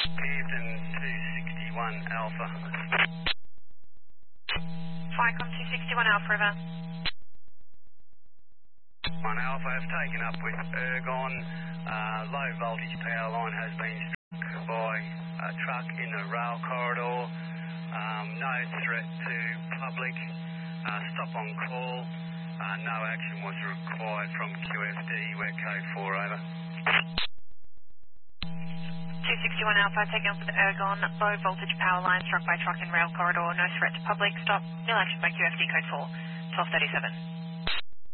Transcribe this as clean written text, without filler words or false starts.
Pearson 261 Alpha. Flycom 261 Alpha River. 1 Alpha have taken up with Ergon. Low voltage power line has been struck by a truck in the rail corridor. No threat to public. Stop on call. No action was required from QFD. We're code 4 over. 261 Alpha, taking up with Ergon. Low voltage power line struck by truck in rail corridor. No threat to public. Stop. Nil action by QFD code 4. 1237.